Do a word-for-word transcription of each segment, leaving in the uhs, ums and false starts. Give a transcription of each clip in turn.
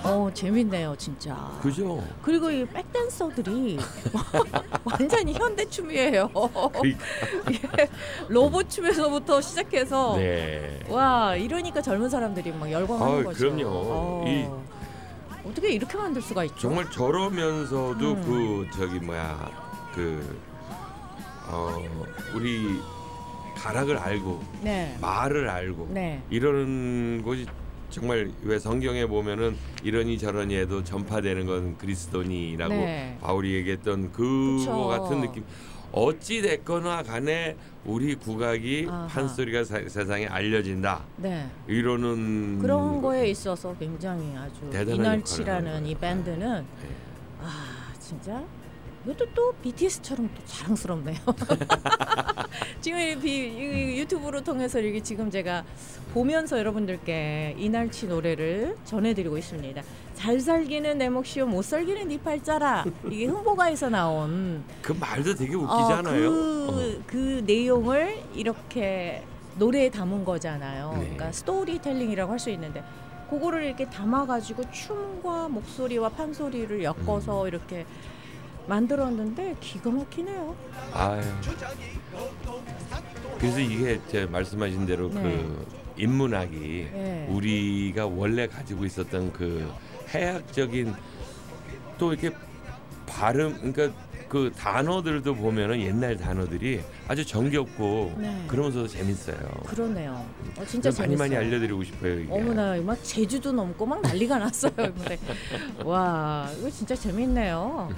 어 재밌네요 진짜. 그죠? 그리고 이 백댄서들이 완전히 현대춤이에요. 그러니까. 예, 로봇춤에서부터 시작해서 네. 와 이러니까 젊은 사람들이 막 열광하는 아, 거죠. 그럼요. 어. 이 어떻게 이렇게 만들 수가 있죠? 정말 저러면서도 음. 그 저기 뭐야 그 어, 우리 가락을 알고 네. 말을 알고 네. 이러는 것이 정말 왜 성경에 보면은 이러니 저러니 해도 전파되는 건 그리스도니라고 네. 바울이 얘기했던 그거 그쵸. 같은 느낌. 어찌 됐거나 간에 우리 국악이 아하. 판소리가 사, 세상에 알려진다. 네. 이러는 그런 거에 있어서 굉장히 아주 대단한 이날치라는 역할을 이 하는 밴드는 네. 아 진짜 이것도 또 비티에스처럼 또 자랑스럽네요. 지금 이 비, 이 유튜브로 통해서 이게 지금 제가 보면서 여러분들께 이날치 노래를 전해드리고 있습니다. 잘 살기는 내 몫이요 못 살기는 네 팔자라. 이게 흥보가에서 나온 그 말도 되게 어, 웃기잖아요. 그, 그 내용을 이렇게 노래에 담은 거잖아요. 네. 그러니까 스토리텔링이라고 할 수 있는데 그거를 이렇게 담아가지고 춤과 목소리와 판소리를 엮어서 음. 이렇게 만들었는데 기가 막히네요. 아유. 그래서 이게 제 말씀하신 대로 네. 그 인문학이 네. 우리가 원래 가지고 있었던 그 해학적인 또 이렇게 발음 그러니까 그 단어들도 보면은 옛날 단어들이 아주 정겹고 네. 그러면서도 재밌어요. 그러네요. 어, 진짜 많이 재밌어요. 많이 알려드리고 싶어요. 이게. 어머나 막 제주도 넘고 막 난리가 났어요. 근데 와 이거 진짜 재밌네요.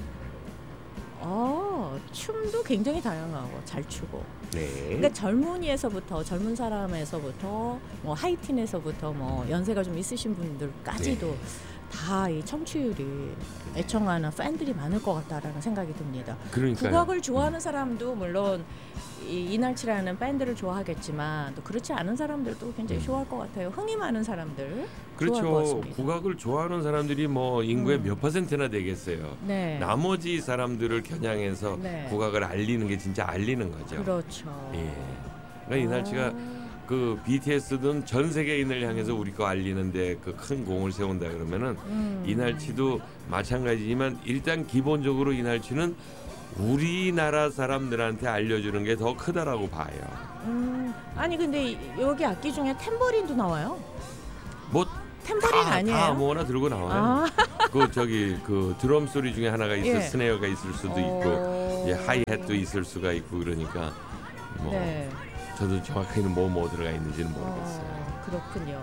아 춤도 굉장히 다양하고 잘 추고. 네. 그러니까 젊은이에서부터 젊은 사람에서부터 뭐 하이틴에서부터 뭐 연세가 좀 있으신 분들까지도 네. 다 이 청취율이 애청하는 팬들이 많을 것 같다라는 생각이 듭니다. 그러니까요. 국악을 좋아하는 사람도 물론 이 이날치라는 밴드를 좋아하겠지만 또 그렇지 않은 사람들도 굉장히 음. 좋아할 것 같아요. 흥이 많은 사람들 좋아할 것 그렇죠. 같습니다. 국악을 좋아하는 사람들이 뭐 인구의 음. 몇 퍼센트나 되겠어요. 네. 나머지 사람들을 겨냥해서 네. 국악을 알리는 게 진짜 알리는 거죠. 그렇죠. 예. 그러니까 이날치가 아. 그 비티에스든 전 세계인을 향해서 우리 거 알리는데 그 큰 공을 세운다 그러면은 음. 이날치도 마찬가지지만 일단 기본적으로 이날치는 우리나라 사람들한테 알려주는 게 더 크다라고 봐요. 음. 아니 근데 이- 여기 악기 중에 탬버린도 나와요. 뭐 탬버린 다, 아니에요? 다 아무거나 들고 나와요. 아. 그 저기 그 드럼 소리 중에 하나가 있어 예. 스네어가 있을 수도 있고 어. 예, 하이햇도 있을 수가 있고 그러니까 뭐 네. 저도 정확히는 뭐 뭐 들어가 있는지는 모르겠어요. 어, 그렇군요.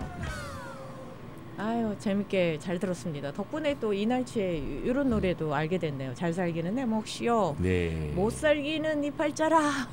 아유 재밌게 잘 들었습니다. 덕분에 또 이날치의 이런 노래도 알게 됐네요. 잘 살기는 내 몫이요. 네. 못 살기는 네 팔자라.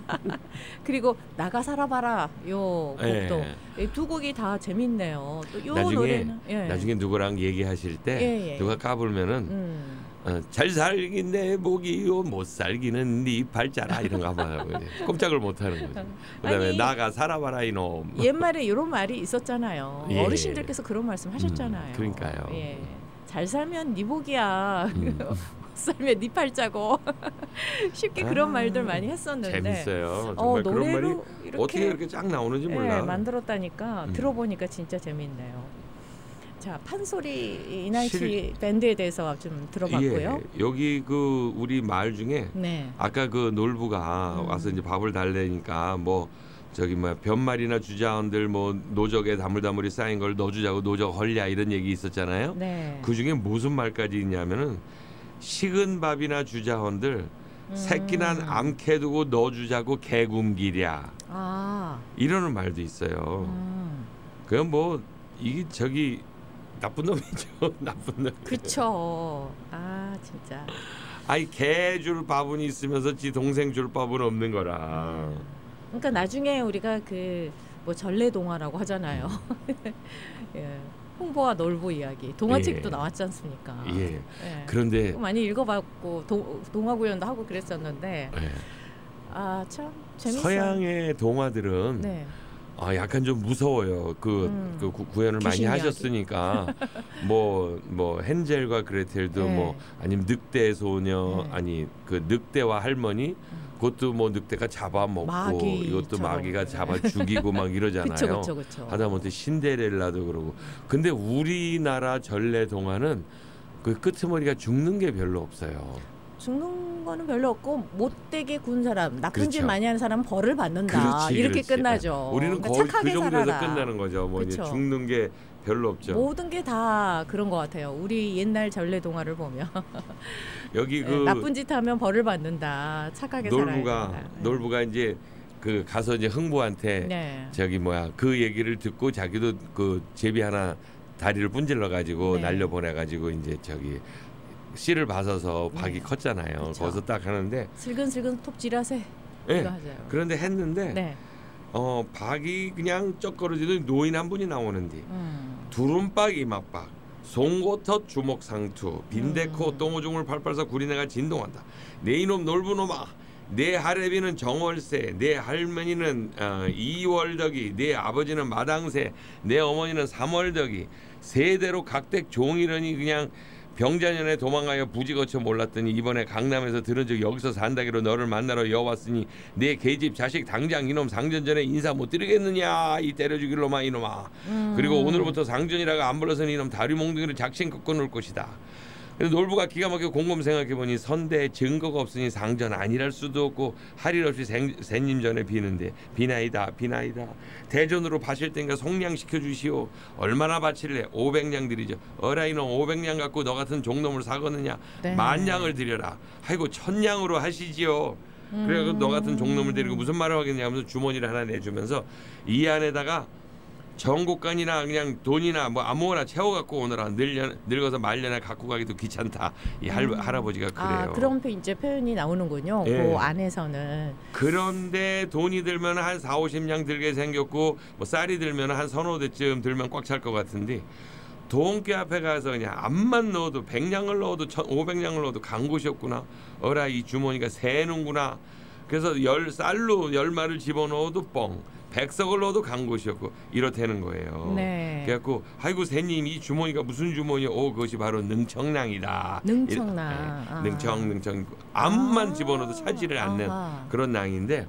그리고 나가 살아봐라. 요 곡도 예. 이 두 곡이 다 재밌네요. 또 요 나중에 노래는 예. 나중에 누구랑 얘기하실 때 예, 예. 누가 까불면은 음. 어, 잘 살긴 내 목이요 못 살기는 네 팔자라 이런 거 한번 하고 꼼짝을 못 하는 거죠. 그다음에 아니, 나가 살아봐라 이놈. 옛말에 이런 말이 있었잖아요. 예. 어르신들께서 그런 말씀 하셨잖아요. 음, 그러니까요. 예. 잘 살면 네 복이야. 음. 못 살면 네 팔자고. 쉽게 그런 아, 말들 많이 했었는데. 재밌어요. 어, 정말 그런 말이 노래로 이렇게 어떻게 이렇게 쫙 나오는지 예, 몰라. 만들었다니까 음. 들어보니까 진짜 재밌네요. 자, 판소리 이날치 실- 밴드에 대해서 좀 들어봤고요. 예, 여기 그 우리 마을 중에 네. 아까 그 놀부가 음. 와서 이제 밥을 달래니까 뭐 저기 뭐 변말이나 주자원들 뭐 노적에 다물다물이 쌓인 걸 넣어주자고 노적 헐랴 이런 얘기 있었잖아요. 네. 그 중에 무슨 말까지 있냐면은 식은 밥이나 주자원들 음. 새끼난 암캐 두고 넣어주자고 개굶기랴 아. 이러는 말도 있어요. 음. 그건 뭐 이게 저기 나쁜 놈이죠. 나쁜 놈. 그쵸. 아, 진짜. 아니 개 줄 밥은 있으면서 지 동생 줄 밥은 없는 거라. 그러니까 나중에 우리가 그 뭐 전래동화라고 하잖아요. 예. 홍보와 놀부 이야기. 동화책도 예. 나왔지 않습니까? 예. 예. 그런데 많이 읽어봤고 동, 동화 구연도 하고 그랬었는데 예. 아 참 재밌어요. 서양의 동화들은 네. 아 약간 좀 무서워요. 그, 음. 그 구- 구현을 많이 귀신 이야기. 하셨으니까 뭐 뭐 헨젤과 그레텔도 네. 뭐 아니면 늑대 소녀 네. 아니 그 늑대와 할머니 음. 그것도 뭐 늑대가 잡아먹고 마귀처럼. 이것도 마귀가 잡아 죽이고 막 이러잖아요. 그쵸, 그쵸, 그쵸. 하다못해 신데렐라도 그러고. 근데 우리나라 전래동화는 그 끄트머리가 죽는 게 별로 없어요. 죽는 거는 별로 없고 못되게 군 사람, 나쁜 짓 그렇죠. 많이 하는 사람 벌을 받는다. 그렇지, 이렇게 그렇지. 끝나죠. 우리는 그러니까 거의 그 착하게 정도에서 살아라. 끝나는 거죠. 뭐 이제 그쵸. 죽는 게 별로 없죠. 모든 게 다 그런 것 같아요. 우리 옛날 전래 동화를 보면 여기 그 네, 나쁜 짓 하면 벌을 받는다. 착하게 놀부가 살아야 된다. 놀부가 이제 그 가서 이제 흥부한테 네. 저기 뭐야 그 얘기를 듣고 자기도 그 제비 하나 다리를 분질러 가지고 네. 날려 보내 가지고 이제 저기 씨를 봐서서 박이 네. 컸잖아요. 그쵸. 거기서 딱 하는데 슬근슬근 톱질하세. 예. 이거 하죠. 그런데 했는데 네. 어 박이 그냥 쩍거러지더니 노인 한 분이 나오는데 음. 두rum박 이막박 송곳턱 주먹상투 빈대코 음. 똥오줌을 팔팔 구리내가 진동한다. 내 이놈 놀부놈아 내 할애비는 정월세 내 할머니는 어, 이월덕이 내 아버지는 마당새 내 어머니는 삼월덕이 세대로 각댁 종이러니 그냥 병자년에 도망가여 부지 거쳐 몰랐더니 이번에 강남에서 들은 적 여기서 산다기로 너를 만나러 여왔으니 내 계집 자식 당장 이놈 상전 전에 인사 못 드리겠느냐 이 때려 죽일놈아 이놈아. 음. 그리고 오늘부터 상전이라가 안 불러서는 이놈 다리 몽둥이를 작심 꺾어 놓을 것이다. 그래서 놀부가 기가 막혀 곰곰 생각해보니 선대에 증거가 없으니 상전 아니랄 수도 없고 할 일 없이 생, 새님 전에 비는데 비나이다 비나이다 대전으로 바칠 땐가 속량시켜 주시오. 얼마나 바칠래? 오백 냥 드리죠. 어라 이놈 오백 냥 갖고 너 같은 종놈을 사거느냐. 네. 만 냥을 드려라. 아이고 천냥으로 하시지요. 그래 너 같은 종놈을 데리고 무슨 말을 하겠냐 하면서 주머니를 하나 내주면서 이 안에다가 정곡간이나 그냥 돈이나 뭐 아무거나 채워갖고 오너라. 늙려, 늙어서 말년에 갖고 가기도 귀찮다. 이 할, 음. 할아버지가 그래요. 아, 그런 표- 이제 표현이 나오는군요. 예. 그 안에서는. 그런데 돈이 들면 한 사오십 냥 들게 생겼고 뭐 쌀이 들면 한 서너 대쯤 들면 꽉 찰 것 같은데 돈깨 앞에 가서 그냥 암만 넣어도 백 냥을 넣어도 오백 냥을 넣어도 간 곳이 없구나. 어라 이 주머니가 새는구나. 그래서 열 쌀로 열 마를 집어넣어도 뻥. 백석을 넣어도 간 곳이 없고 이렇다는 거예요. 네. 그래갖고 아이고 새님 이 주머니가 무슨 주머니야? 오 그것이 바로 능청낭이다. 능청낭. 이- 네. 아. 능청 능청 암만 아. 집어넣어도 차지를 않는 아하. 그런 낭인데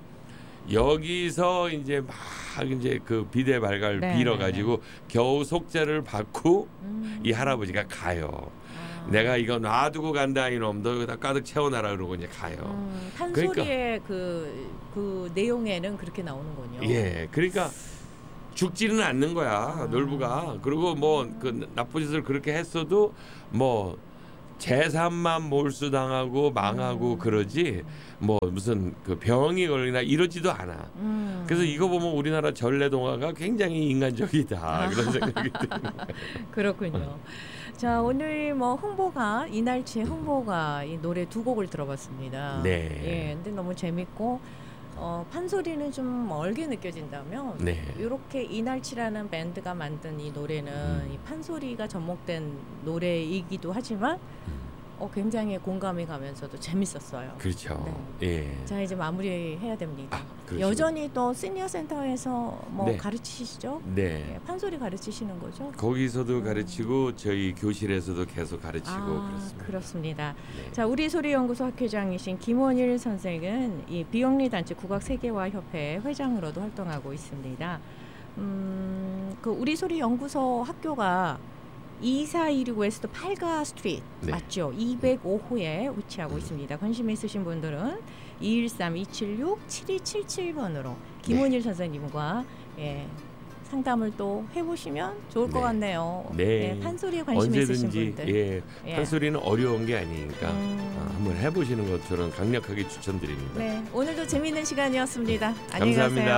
여기서 이제 막 이제 그 비대발갈 네. 빌어가지고 겨우 속죄를 받고 음. 이 할아버지가 가요. 아. 내가 이거 놔두고 간다 이놈 너 여기다 가득 채워놔라 그러고 이제 가요. 음, 그러니까- 판소리의 그, 그 내용에는 그렇게 나오는군요. 예, 그러니까 죽지는 않는 거야 아. 놀부가. 그리고 뭐 그 나쁜 짓을 그렇게 했어도 뭐 재산만 몰수당하고 망하고 음. 그러지 뭐 무슨 그 병이 걸리나 이러지도 않아. 음. 그래서 이거 보면 우리나라 전래 동화가 굉장히 인간적이다 아. 그런 생각이 듭니다. 그렇군요. 자 오늘 뭐 흥보가 이날치의 흥보가 이 노래 두 곡을 들어봤습니다. 네. 예, 근데 너무 재밌고 어, 판소리는 좀 멀게 느껴진다면 네. 이렇게 이날치라는 밴드가 만든 이 노래는 음. 이 판소리가 접목된 노래이기도 하지만 어, 굉장히 공감이 가면서도 재밌었어요. 그렇죠. 네. 예. 자 이제 마무리해야 됩니다. 그렇습니다. 여전히 또 시니어 센터에서 뭐 네. 가르치시죠? 네. 예, 판소리 가르치시는 거죠? 거기서도 가르치고 저희 교실에서도 계속 가르치고 아, 그렇습니다. 그렇습니다. 네. 자, 우리 소리연구소 학회장이신 김원일 선생은 이 비영리 단체 국악 세계화 협회 회장으로도 활동하고 있습니다. 음, 그 우리 소리 연구소 학교가 이사이육 웨스트 팔가 스트리트 네. 맞죠? 이백오 호에 위치하고 있습니다. 관심 있으신 분들은 이일삼 이칠육 칠이칠칠 번으로 김원일 선생님과 예, 상담을 또 해보시면 좋을 것 네. 같네요. 네. 예, 판소리에 관심 있으신 언제든지 분들. 예, 예. 판소리는 어려운 게 아니니까 음. 어, 한번 해보시는 것처럼 강력하게 추천드립니다. 네, 오늘도 재미있는 시간이었습니다. 안녕히 감사합니다. 가세요.